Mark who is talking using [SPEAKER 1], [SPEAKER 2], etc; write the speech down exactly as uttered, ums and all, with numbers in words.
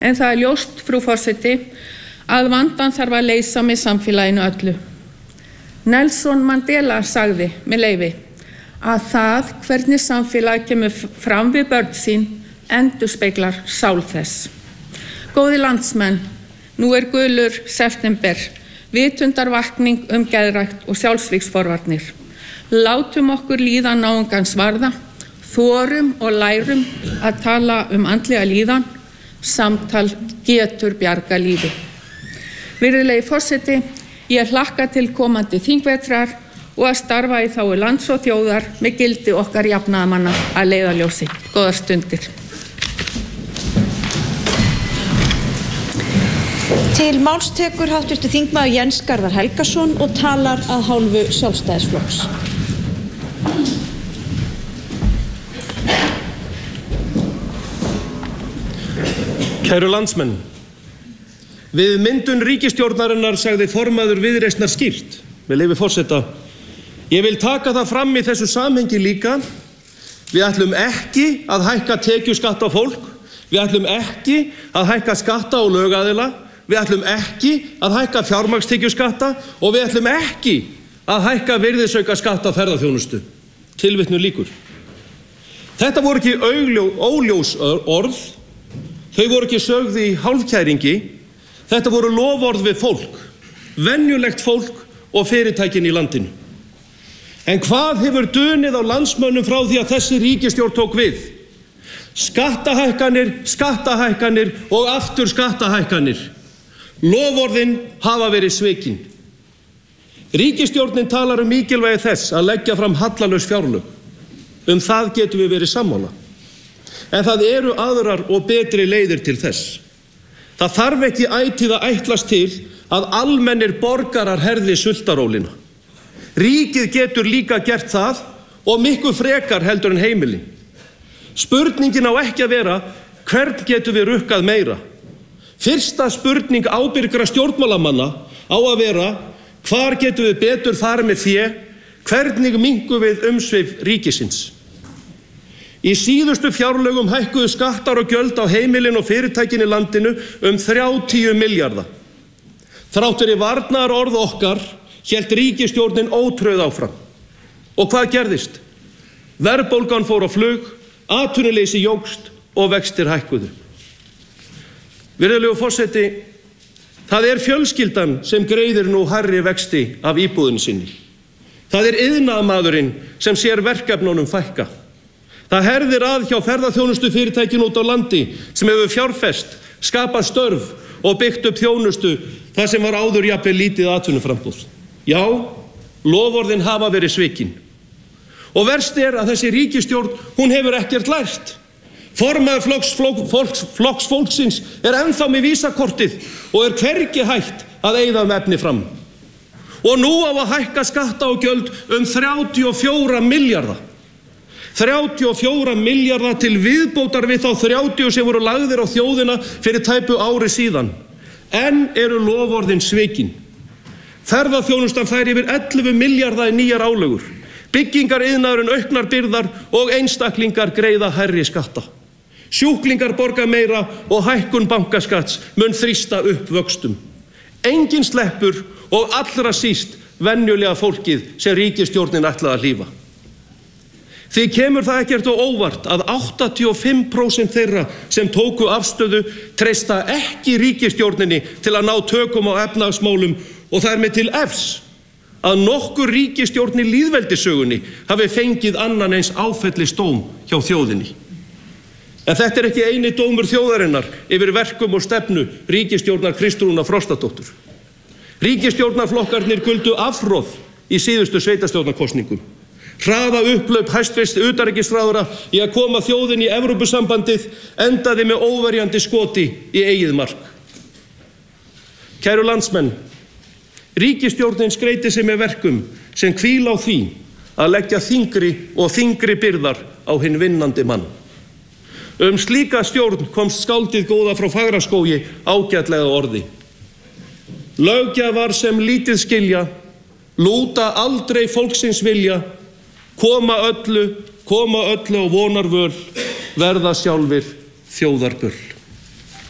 [SPEAKER 1] En það er ljóst, frú forseti, að vandann þarf að leysa með samfélaginu öllu. Nelson Mandela sagði, með leyfi, að það hvernig samfélag kemur fram við börn sín endurspeglar sál þess. Góði landsmenn, nú er gulur september, vitundarvakning um geðrækt og sjálfsvígsforvarnir. Látum okkur líða náungans varða, þorum og lærum að tala um andlega líðan, samtal getur bjarga lífi. Virðulegi forseti, ég hlakka til komandi þingvetrar og að starfa í þágu lands og þjóðar með gildi okkar jafnaðarmanna að leiðarljósi. Góðar stundir.
[SPEAKER 2] Til máls tekur háttvirtur þingmaður Jens Garðar Helgason og talar að hálfu Sjálfstæðisflokks.
[SPEAKER 3] Kæru landsmenn, við myndun ríkisstjórnarinnar sagði formaður Viðreisnar skýrt, með leyfi forseta, ég vil taka það fram í þessu samhengi líka, við ætlum ekki að hækka tekjuskatt á fólk, við ætlum ekki að hækka skatta á lögaðila, við ætlum ekki að hækka fjármagnstekjuskatta og við ætlum ekki að hækka virðisaukaskatt á ferðaþjónustu. Tilvitnun lýkur. Þetta voru ekki augljó, óljós orð, þau voru ekki sögð í hálfkæringi, þetta voru loforð við fólk, venjulegt fólk og fyrirtækin í landinu. En hvað hefur dunið á landsmönnum frá því að þessi ríkisstjórn tók við? Skattahækkanir, skattahækkanir og aftur skattahækkanir. Loforðin hafa verið svikin. Ríkisstjórnin talar um mikilvægi þess að leggja fram hallalaus fjárlög. Um það getum við verið sammála. En það eru aðrar og betri leiðir til þess. Það þarf ekki ætíð að ætlast til að almennir borgarar herði sultarólina. Ríkið getur líka gert það og miklu frekar heldur en heimilin. Spurningin á ekki að vera hvern getum við rukkað meira. Fyrsta spurning ábyrgra stjórnmálamanna á að vera hvar getum við betur farið með fé, hvernig minkum við umsvif ríkisins. Í síðustu fjárlögum hækkuðu skattar og gjöld á heimilin og fyrirtækin í landinu um þrjátíu milljarða. Þrátt fyrir varnaðarorð okkar hélt ríkisstjórnin ótrauð áfram. Og hvað gerðist? Verðbólgan fór á flug, atvinnuleysi jókst og vextir hækkuðu. Virðulegur forseti, það er fjölskyldan sem greiðir nú hærri vexti af íbúðin sinni. Það er iðnaðarmaðurinn sem sér verkefnunum fækka. Það herðir að hjá ferðaþjónustu fyrirtækin út á landi sem hefur fjárfest, skapað störf og byggt upp þjónustu þar sem var áður jafnvel lítið atvinnuframboð. Já, loforðin hafa verið svikin. Og verst er að þessi ríkisstjórn, hún hefur ekkert lært. Formaður flokks, flokks, flokks fólksins er ennþá með vísakortið og er hvergi hægt að eyða um efni fram. Og nú á að hækka skatta og gjöld um þrjátíu og fjóra milljarða. þrjátíu og fjóra milljarða til viðbótar við þá þrjátíu sem voru lagðir á þjóðina fyrir tæpu ári síðan. En eru loforðin svikin. Ferðaþjónustan fær yfir ellefu milljarða í nýjar álögur. Byggingar iðnaðurinn auknar byrðar og einstaklingar greiða hærri skatta. Sjúklingar borga meira og hækkun bankaskatts mun þrýsta upp vöxtum. Engin sleppur og allra síst venjulega fólkið sem ríkisstjórnin ætlaði að hlífa. Því kemur það ekkert á óvart að áttatíu og fimm prósent þeirra sem tóku afstöðu treysta ekki ríkisstjórninni til að ná tökum á efnahagsmálum og það er með til efs að nokkur ríkisstjórn í lýðveldissögunni hafi fengið annan eins áfellisdóm hjá þjóðinni. En þetta er ekki eini dómur þjóðarinnar yfir verkum og stefnu ríkisstjórnar Kristrúnar Frostadóttur. Ríkisstjórnarflokkarnir guldu afhroð í síðustu sveitarstjórnarkosningum. Hraða upplaup hæstvirts utanríkisráðherra í að koma þjóðinni í Evrópusambandið endaði með óverjandi skoti í eigið mark. Kæru landsmenn, ríkisstjórnin skreyti sig með verkum sem hvíla á því að leggja þyngri og þyngri byrðar á hinn vinnandi mann. Um slíka stjórn komst skáldið góða frá Fagraskógi ágætlega orði. Löggjafar sem lítið skilja, lúta aldrei fólksins vilja, koma öllu, koma öllu og vonar völ, verða sjálfir þjóðarbull.